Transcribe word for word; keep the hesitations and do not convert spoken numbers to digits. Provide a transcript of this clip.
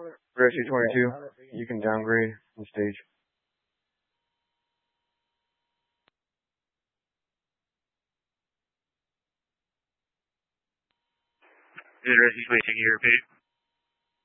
Rescue twenty-two, you can downgrade the stage. Rescue twenty-two, can you repeat?